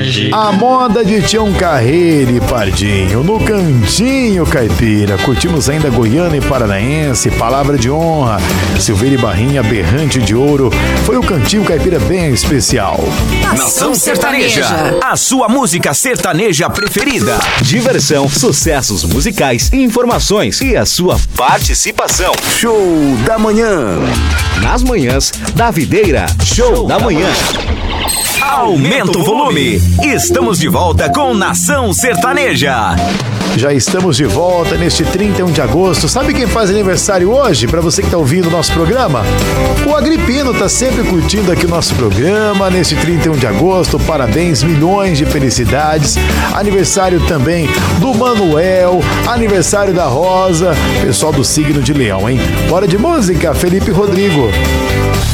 hoje. A moda de Tião Carreiro e Pardinho, no Cantinho Caipira. Curtimos ainda Goiana e Paranaense, Palavra de Honra, Silveira e Barrinha, Berrante de Ouro. Foi o Cantinho Caipira bem especial. Nação Sertaneja, a sua música sertaneja preferida. Diversão, sucessos musicais, informações e a sua participação. Show da manhã. Nas manhãs da Videira, Show da Manhã. Aumenta o volume. Estamos de volta com Nação Sertaneja. Já estamos de volta neste 31 de agosto. Sabe quem faz aniversário hoje? Para você que está ouvindo o nosso programa? O Agripino está sempre curtindo aqui o nosso programa neste 31 de agosto. Parabéns, milhões de felicidades. Aniversário também do Manuel, aniversário da Rosa, pessoal do signo de Leão, hein? Bora de música, Felipe Rodrigo.